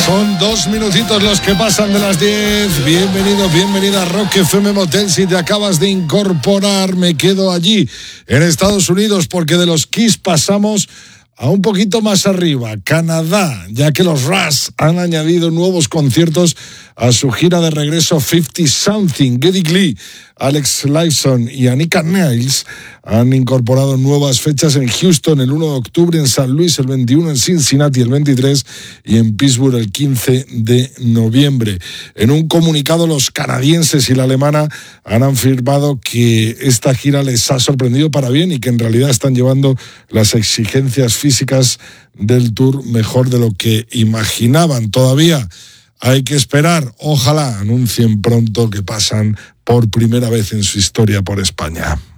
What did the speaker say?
Son 2 minutitos los que pasan de las 10. Bienvenido, bienvenida a Rock FM Motel. Si te acabas de incorporar, me quedo allí en Estados Unidos porque de los Kiss pasamos a un poquito más arriba, Canadá, ya que los Rush han añadido nuevos conciertos a su gira de regreso 50 Something. Geddy Lee, Alex Lifeson y Anika Niles han incorporado nuevas fechas en Houston el 1 de octubre, en San Luis el 21, en Cincinnati el 23 y en Pittsburgh el 15 de noviembre. En un comunicado, los canadienses y la alemana han afirmado que esta gira les ha sorprendido para bien y que en realidad están llevando las exigencias físicas del tour mejor de lo que imaginaban. Todavía hay que esperar. Ojalá anuncien pronto que pasan por primera vez en su historia por España.